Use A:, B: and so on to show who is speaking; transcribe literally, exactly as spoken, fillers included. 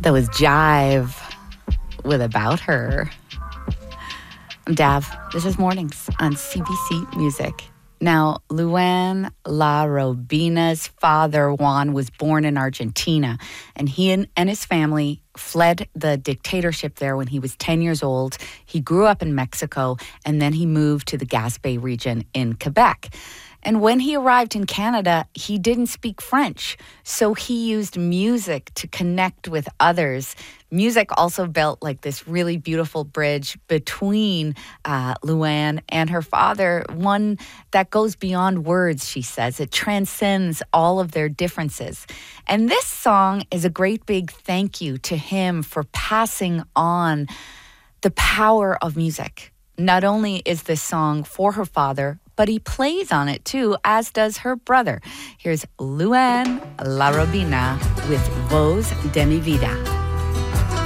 A: That was Jive with About Her. I'm Dav. This is Mornings on C B C Music. Now, Luan La Robina's father, Juan, was born in Argentina, and he and, and his family fled the dictatorship there when he was ten years old. He grew up in Mexico, and then he moved to the Gaspé region in Quebec. And when he arrived in Canada, he didn't speak French, so he used music to connect with others. Music also built like this really beautiful bridge between uh, Luan and her father, one that goes beyond words, she says. It transcends all of their differences. And this song is a great big thank you to him for passing on the power of music. Not only is this song for her father, but he plays on it too, as does her brother. Here's Luan La Robina with Voz de mi Vida.